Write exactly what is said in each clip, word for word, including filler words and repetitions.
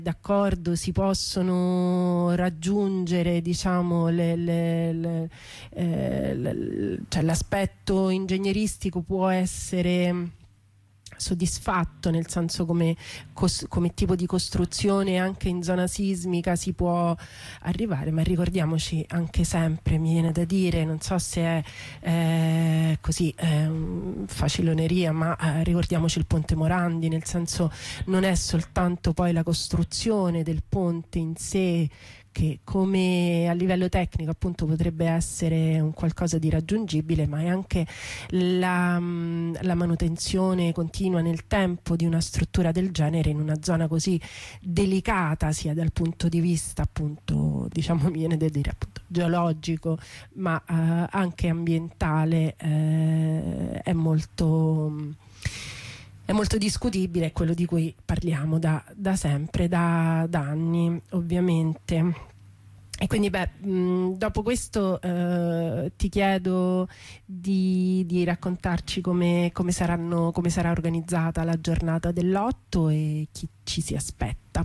d'accordo, si possono raggiungere, diciamo, le, le, le, eh, le, cioè l'aspetto ingegneristico può essere soddisfatto, nel senso come, come tipo di costruzione anche in zona sismica si può arrivare, ma ricordiamoci anche sempre, mi viene da dire, non so se è eh, così eh, faciloneria, ma eh, ricordiamoci il ponte Morandi, nel senso non è soltanto poi la costruzione del ponte in sé che come a livello tecnico appunto potrebbe essere un qualcosa di raggiungibile, ma è anche la, la manutenzione continua nel tempo di una struttura del genere in una zona così delicata sia dal punto di vista appunto, diciamo, mi viene da dire appunto geologico, ma eh, anche ambientale, eh, è molto è molto discutibile, è quello di cui parliamo da, da sempre, da, da anni ovviamente. E quindi beh, mh, dopo questo eh, ti chiedo di, di raccontarci come, come, saranno, come sarà organizzata la giornata dell'otto e chi ci si aspetta.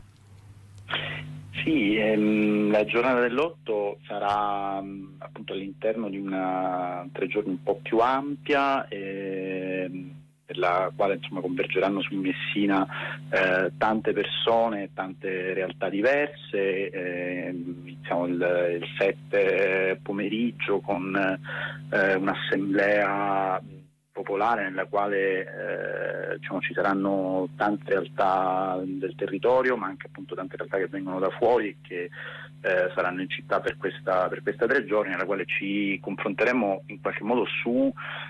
Sì, ehm, la giornata dell'otto sarà mh, appunto all'interno di una tre giorni un po' più ampia, ehm, per la quale insomma convergeranno su Messina eh, tante persone, tante realtà diverse. Eh, iniziamo il, il sette pomeriggio con eh, un'assemblea popolare nella quale eh, diciamo, ci saranno tante realtà del territorio, ma anche appunto tante realtà che vengono da fuori e che eh, saranno in città per questa, per questa tre giorni, nella quale ci confronteremo in qualche modo su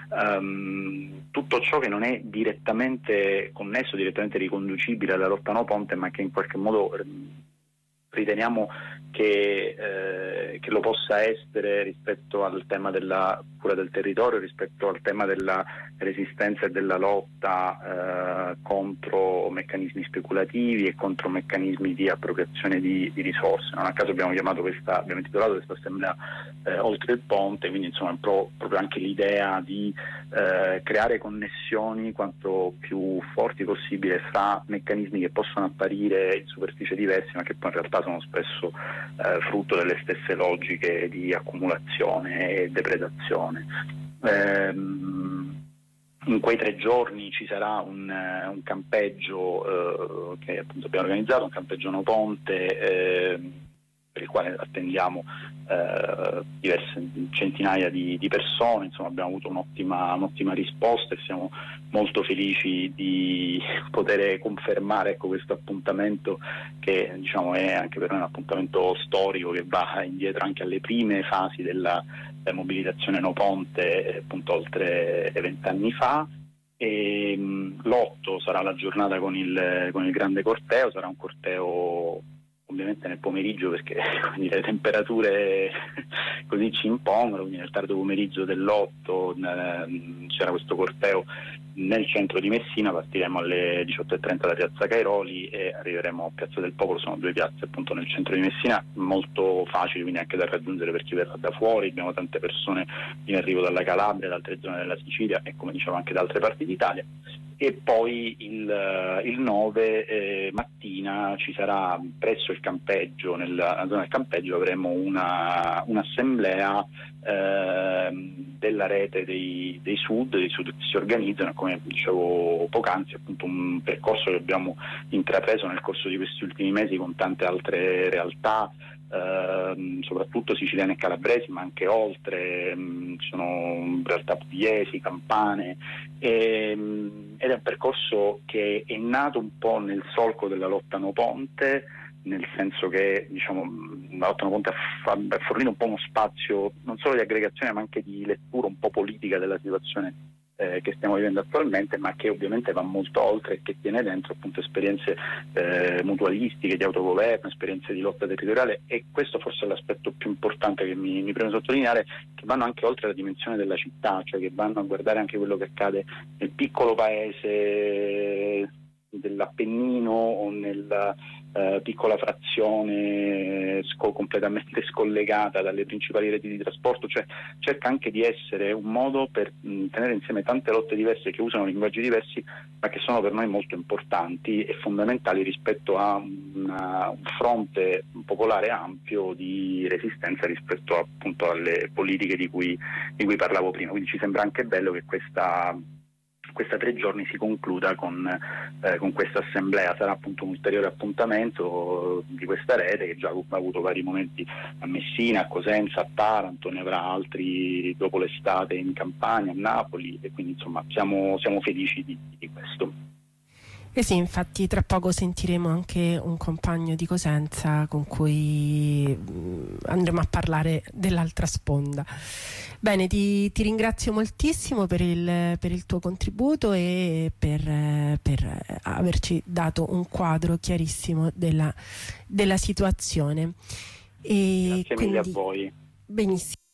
um, tutto ciò che non è direttamente connesso, direttamente riconducibile alla lotta no ponte, ma che in qualche modo riteniamo che, eh, che lo possa essere rispetto al tema della cura del territorio, rispetto al tema della resistenza e della lotta eh, contro meccanismi speculativi e contro meccanismi di appropriazione di, di risorse. Non a caso abbiamo chiamato questa, abbiamo intitolato questa assemblea eh, Oltre il Ponte, quindi insomma è pro, proprio anche l'idea di eh, creare connessioni quanto più forti possibile fra meccanismi che possono apparire in superficie diversi, ma che poi in realtà sono spesso eh, frutto delle stesse logiche di accumulazione e depredazione. Ehm, in quei tre giorni ci sarà un, un campeggio eh, che appunto abbiamo organizzato, un campeggio no ponte, eh, per il quale attendiamo eh, diverse centinaia di, di persone. Insomma abbiamo avuto un'ottima, un'ottima risposta e siamo molto felici di poter confermare, ecco, questo appuntamento che diciamo è anche per noi un appuntamento storico che va indietro anche alle prime fasi della eh, mobilitazione no ponte, appunto oltre vent'anni fa. E mh, l'otto sarà la giornata con il, con il grande corteo, sarà un corteo ovviamente nel pomeriggio perché quindi le temperature così ci impongono, quindi nel tardo pomeriggio dell'otto eh, c'era questo corteo nel centro di Messina, partiremo alle diciotto e trenta da Piazza Cairoli e arriveremo a Piazza del Popolo. Sono due piazze appunto nel centro di Messina, molto facili quindi anche da raggiungere per chi verrà da fuori. Abbiamo tante persone in arrivo dalla Calabria, da altre zone della Sicilia e come dicevo anche da altre parti d'Italia. E poi il, il nove eh, mattina ci sarà presso il campeggio, nella zona del campeggio avremo una, un'assemblea eh, della rete dei, dei sud, dei sud che si organizzano, come dicevo poc'anzi, appunto un percorso che abbiamo intrapreso nel corso di questi ultimi mesi con tante altre realtà, Uh, soprattutto siciliane e calabresi, ma anche oltre, um, ci sono realtà pugliesi, campane, e, um, ed è un percorso che è nato un po' nel solco della lotta no ponte, nel senso che diciamo la lotta no ponte ha, ha fornito un po' uno spazio non solo di aggregazione ma anche di lettura un po' politica della situazione Eh, che stiamo vivendo attualmente, ma che ovviamente va molto oltre e che tiene dentro appunto esperienze eh, mutualistiche, di autogoverno, esperienze di lotta territoriale, e questo forse è l'aspetto più importante che mi, mi preme sottolineare, che vanno anche oltre la dimensione della città, cioè che vanno a guardare anche quello che accade nel piccolo paese dell'Appennino o nella eh, piccola frazione sco- completamente scollegata dalle principali reti di trasporto, cioè cerca anche di essere un modo per mh, tenere insieme tante lotte diverse che usano linguaggi diversi, ma che sono per noi molto importanti e fondamentali rispetto a una, un fronte popolare ampio di resistenza rispetto appunto alle politiche di cui, di cui parlavo prima. Quindi ci sembra anche bello che questa questa tre giorni si concluda con, eh, con questa assemblea. Sarà appunto un ulteriore appuntamento di questa rete che già ha avuto vari momenti a Messina, a Cosenza, a Taranto, ne avrà altri dopo l'estate in Campania, a Napoli, e quindi insomma siamo, siamo felici di, di questo. Eh sì, infatti tra poco sentiremo anche un compagno di Cosenza con cui andremo a parlare dell'altra sponda. Bene, ti, ti ringrazio moltissimo per il, per il tuo contributo e per, per averci dato un quadro chiarissimo della, della situazione. E Grazie quindi, mille a voi. Benissimo.